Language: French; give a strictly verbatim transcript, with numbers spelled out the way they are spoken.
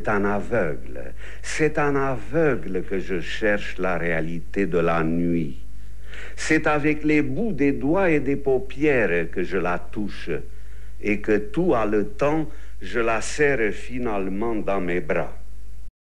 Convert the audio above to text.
un aveugle. C'est un aveugle que je cherche la réalité de la nuit. C'est avec les bouts des doigts et des paupières que je la touche et que tout haletant, je la serre finalement dans mes bras.